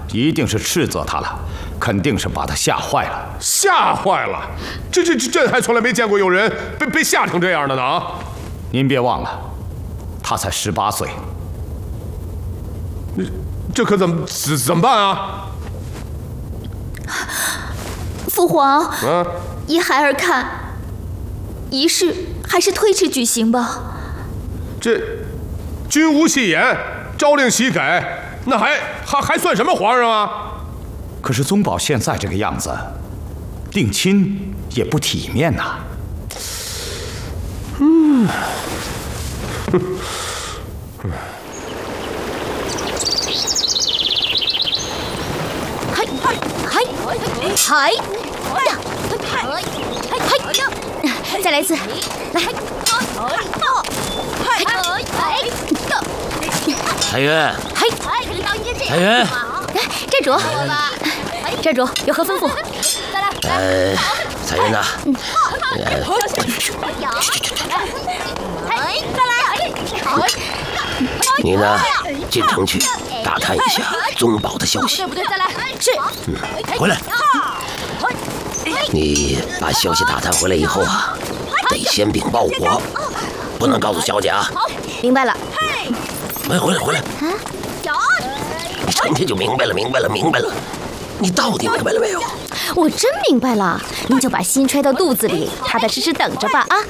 一定是斥责他了，肯定是把他吓坏了。 吓坏了？这还从来没见过有人被吓成这样的呢啊！ 您别忘了，他才18岁。 这可怎么办啊？ 父皇，依孩儿看，仪式还是推迟举行吧。 这君无戏言，诏令西改，那还算什么皇上啊？ 可是宗保现在这个样子，定亲也不体面呐。 嗨，再来一次，来， 彩云，彩云， 寨主，寨主有何吩咐？ 彩云呐，你呢，进城去打探一下宗保的消息。 是。 回来。你把消息打探回来以后啊，得先禀报我，不能告诉小姐啊。 明白了。 回来。你成天就明白了。你到底明白了没有？ 我真明白了，您就把心揣到肚子里，踏踏实实等着吧啊！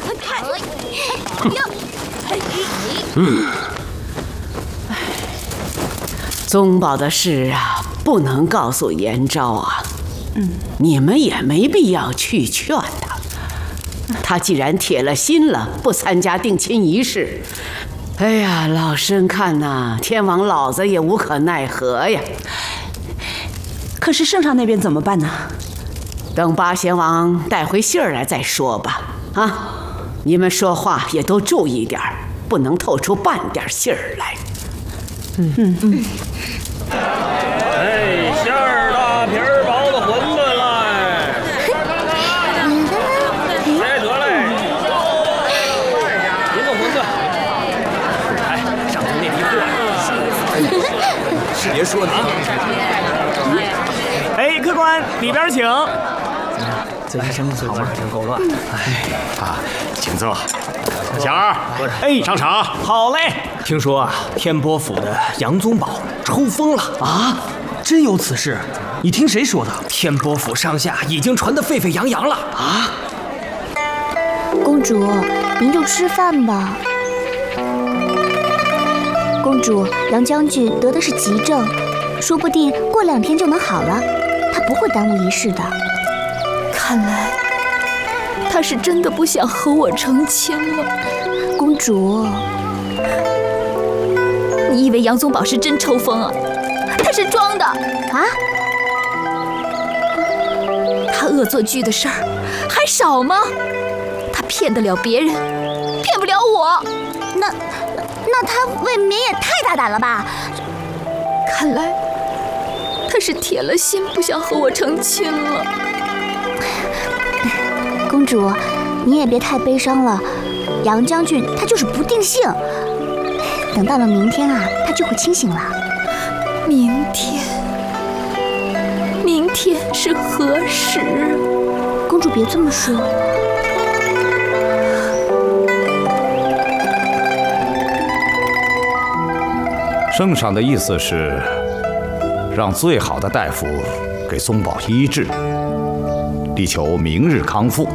宗保的事啊，不能告诉延昭啊。你们也没必要去劝他。他既然铁了心了，不参加定亲仪式，哎呀，老身看呐，天王老子也无可奈何呀。 可是圣上那边怎么办呢？ 等八贤王带回信儿来再说吧。啊，你们说话也都注意点儿，不能透出半点信儿来。 馅儿大皮儿薄的馄饨来，来得嘞，您的馄饨，哎，上头那批货， 是别说呢。 哎，客官里边请。最近生意好吗？真够乱。 请坐。小儿， 哎， 上场。 好嘞。听说啊，天波府的杨宗保抽风了啊！真有此事？你听谁说的？天波府上下已经传得沸沸扬扬了啊！ 公主，您就吃饭吧。公主，杨将军得的是急症，说不定过2天就能好了，他不会耽误仪式的。看来他是真的不想和我成亲了。公主，你以为杨宗保是真抽风啊？他是装的啊！他恶作剧的事儿还少吗？他骗得了别人，骗不了我。那他未免也太大胆了吧？看来他是铁了心不想和我成亲了。公主，你也别太悲伤了。杨将军他就是不定性，等到了明天啊，他就会清醒了。明天是何时？公主别这么说。 圣上的意思是，让最好的大夫给宗保医治，力求明日康复。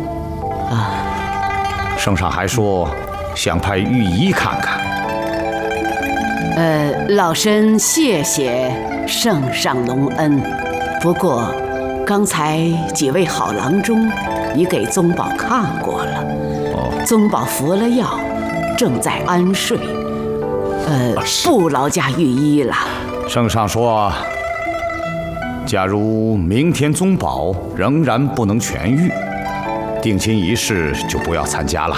圣上还说想派御医看看。 老身谢谢圣上隆恩。不过，刚才几位好郎中已给宗保看过了。宗保服了药，正在安睡。不劳驾御医了。 圣上说，假如明天宗保仍然不能痊愈，定亲仪式就不要参加了。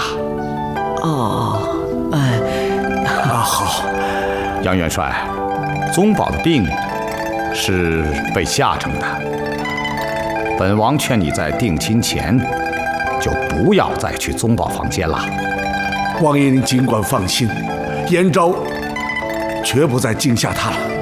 好。 杨元帅，宗保的病是被吓成的。本王劝你在定亲前就不要再去宗保房间了。 王爷您尽管放心，延昭绝不再惊吓他了。